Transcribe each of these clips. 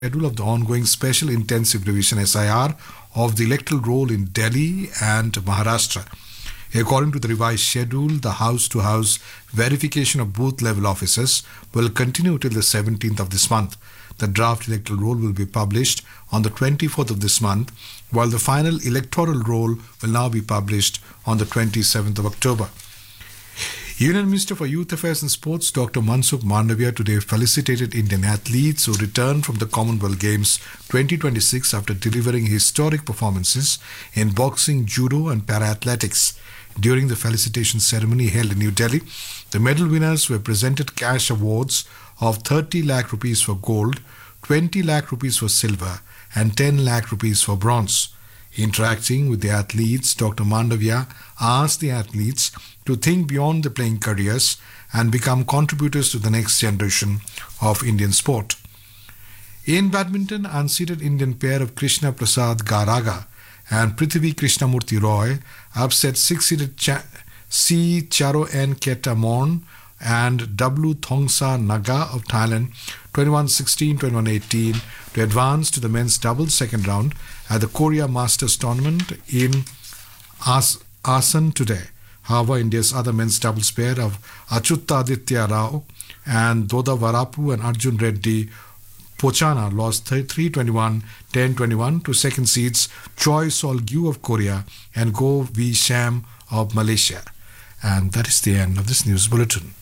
schedule of the ongoing Special Intensive Revision SIR of the electoral roll in Delhi and Maharashtra. According to the revised schedule, the house-to-house verification of booth-level officers will continue till the 17th of this month. The draft electoral roll will be published on the 24th of this month, while the final electoral roll will now be published on the 27th of October. Union Minister for Youth Affairs and Sports Dr. Mansukh Mandavia today felicitated Indian athletes who returned from the Commonwealth Games 2026 after delivering historic performances in boxing, judo and para-athletics. During the felicitation ceremony held in New Delhi, the medal winners were presented cash awards of 30 lakh rupees for gold, 20 lakh rupees for silver and 10 lakh rupees for bronze. Interacting with the athletes, Dr. Mandavia asked the athletes to think beyond their playing careers and become contributors to the next generation of Indian sport. In badminton, unseeded Indian pair of Krishna Prasad Garaga and Prithvi Krishnamurti Roy upset six-seeded C. Charo N. Ketamon and W. Thongsa Naga of Thailand 21-16, 21-18 to advance to the men's doubles second round at the Korea Masters tournament in Asan today. However, India's other men's doubles pair of Achutta Aditya Rao and Doda Varapu and Arjun Reddy Pochana lost 3-21, 10-21 to second seeds Choi Sol-gyu of Korea and Go V Sham of Malaysia. And that is the end of this news bulletin.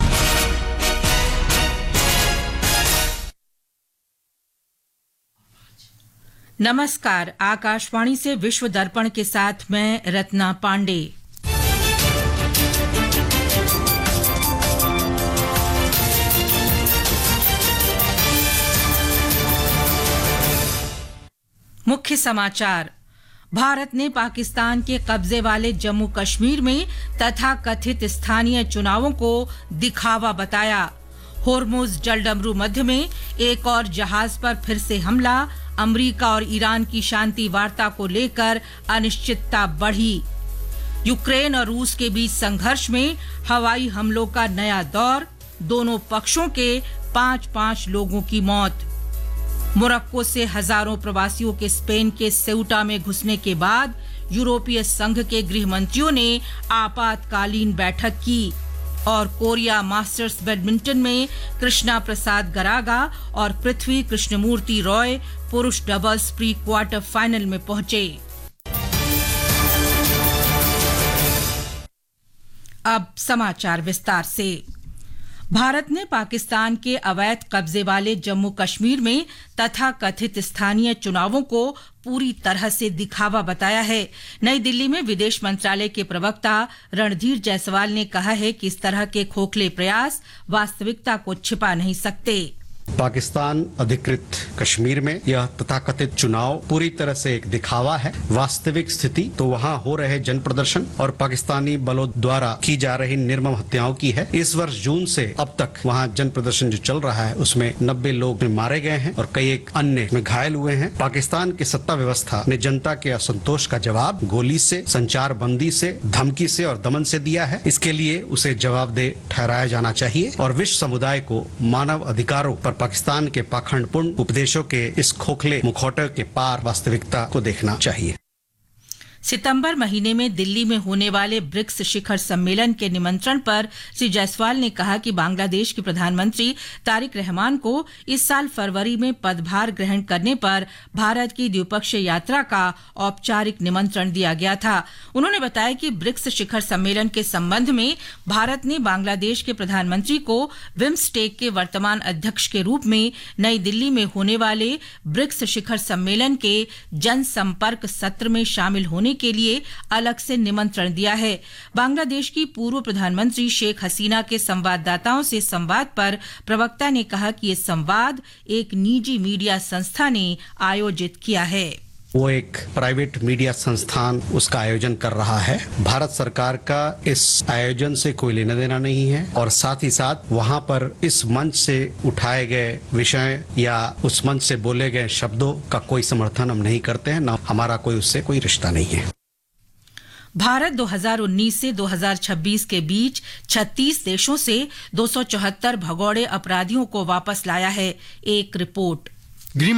नमस्कार, आकाशवाणी से विश्व दर्पण के साथ मैं रत्ना पांडे। मुख्य समाचार। भारत ने पाकिस्तान के कब्जे वाले जम्मू कश्मीर में तथाकथित स्थानीय चुनावों को दिखावा बताया। होर्मुज जलडमरू मध्य में एक और जहाज पर फिर से हमला। अमेरिका और ईरान की शांति वार्ता को लेकर अनिश्चितता बढ़ी। यूक्रेन और रूस के बीच संघर्ष में हवाई हमलों का नया दौर। दोनों पक्षों के 5-5 लोगों की मौत। मोरक्को से हजारों प्रवासियों के स्पेन के सेउटा में घुसने के बाद यूरोपीय संघ के गृह मंत्रियों ने आपातकालीन बैठक की। और कोरिया मास्टर्स बैडमिंटन में कृष्णा प्रसाद गरागा और पृथ्वी कृष्णमूर्ति रॉय पुरुष डबल्स प्री क्वार्टर फाइनल में पहुंचे। अब समाचार विस्तार से। भारत ने पाकिस्तान के अवैध कब्जे वाले जम्मू कश्मीर में तथाकथित स्थानीय चुनावों को पूरी तरह से दिखावा बताया है। नई दिल्ली में विदेश मंत्रालय के प्रवक्ता रणधीर जायसवाल ने कहा है कि इस तरह के खोखले प्रयास वास्तविकता को छिपा नहीं सकते। पाकिस्तान अधिकृत कश्मीर में यह तथाकथित चुनाव पूरी तरह से एक दिखावा है। वास्तविक स्थिति तो वहां हो रहे जन प्रदर्शन और पाकिस्तानी बलों द्वारा की जा रही निर्मम हत्याओं की है। इस वर्ष जून से अब तक वहां जन प्रदर्शन जो चल रहा है उसमें 90 लोग मारे गए हैं और कई एक अन्य में घायल हुए हैं। पाकिस्तान की सत्ता व्यवस्था ने जनता के असंतोष का जवाब गोली से, संचार बंदी से, धमकी से और दमन से दिया है। इसके लिए उसे जवाबदेह ठहराया जाना चाहिए और विश्व समुदाय को मानव अधिकारों पर पाकिस्तान के पाखंडपूर्ण उपदेशों के इस खोखले मुखौटे के पार वास्तविकता को देखना चाहिए। सितंबर महीने में दिल्ली में होने वाले ब्रिक्स शिखर सम्मेलन के निमंत्रण पर श्री जायसवाल ने कहा कि बांग्लादेश के प्रधानमंत्री तारिक रहमान को इस साल फरवरी में पदभार ग्रहण करने पर भारत की द्विपक्षीय यात्रा का औपचारिक निमंत्रण दिया गया था। उन्होंने बताया कि ब्रिक्स शिखर सम्मेलन के संबंध में भारत ने बांग्लादेश के प्रधानमंत्री को बिम्स्टेक के वर्तमान अध्यक्ष के रूप में नई दिल्ली में होने वाले ब्रिक्स शिखर सम्मेलन के जनसंपर्क सत्र में शामिल होने के लिए अलग से निमंत्रण दिया है। बांग्लादेश की पूर्व प्रधानमंत्री शेख हसीना के संवाददाताओं से संवाद पर प्रवक्ता ने कहा कि ये संवाद एक निजी मीडिया संस्था ने आयोजित किया है। वो एक प्राइवेट मीडिया संस्थान उसका आयोजन कर रहा है। भारत सरकार का इस आयोजन से कोई लेना देना नहीं है और साथ ही साथ वहां पर इस मंच से उठाए गए विषय या उस मंच से बोले गए शब्दों का कोई समर्थन हम नहीं करते हैं, न हमारा कोई उससे कोई रिश्ता नहीं है। भारत 2019 से 2026 के बीच 36 देशों से 274 भगोड़े अपराधियों को वापस लाया है। एक रिपोर्ट। गृह